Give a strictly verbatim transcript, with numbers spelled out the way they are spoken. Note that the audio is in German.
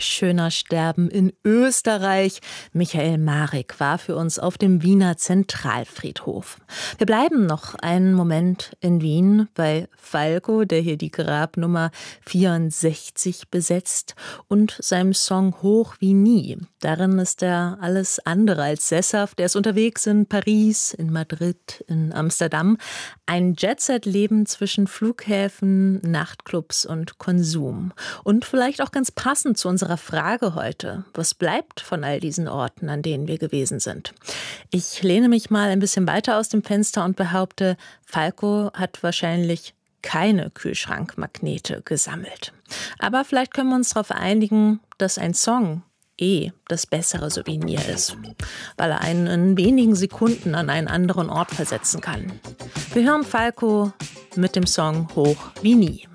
schöner sterben in Österreich. Michael Marek war für uns auf dem Wiener Zentralfriedhof. Wir bleiben noch einen Moment in Wien bei Falco, der hier die Grabnummer vierundsechzig besetzt, und seinem Song Hoch wie nie. Darin ist er alles andere als sesshaft. Er ist unterwegs in Paris, in Madrid, in Amsterdam. Ein Jet-Set-Leben zwischen Flughäfen, Nachtclubs und Konsum. Und vielleicht auch ganz passend zu unserer Frage heute: Was bleibt von all diesen Orten, an denen wir gewesen sind? Ich lehne mich mal ein bisschen weiter aus dem Fenster und behaupte, Falco hat wahrscheinlich keine Kühlschrankmagnete gesammelt. Aber vielleicht können wir uns darauf einigen, dass ein Song eh das bessere Souvenir ist, weil er einen in wenigen Sekunden an einen anderen Ort versetzen kann. Wir hören Falco mit dem Song Hoch wie nie.